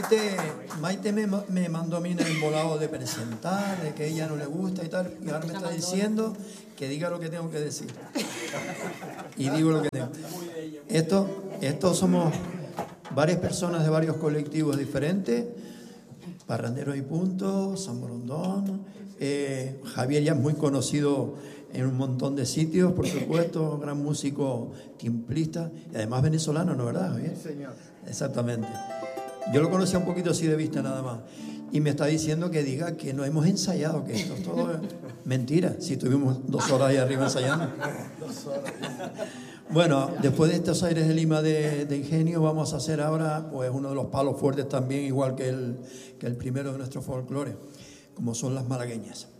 Maite me mandó a mí en el volado de presentar, de que a ella no le gusta y tal, y ahora me está diciendo que diga lo que tengo que decir. Y digo lo que tengo. Estos somos varias personas de varios colectivos diferentes, Parranderos y Punto, San Borondón. Javier ya es muy conocido en un montón de sitios, por supuesto, gran músico timplista, y además venezolano, ¿no es verdad, Javier? Sí, señor. Exactamente. Yo lo conocía un poquito así de vista nada más. Y me está diciendo que diga que no hemos ensayado, que esto es todo mentira. Si estuvimos 2 horas ahí arriba ensayando. 2 horas. Bueno, después de estos aires de Lima de ingenio, vamos a hacer ahora pues uno de los palos fuertes también, igual que el primero de nuestro folclore, como son las malagueñas.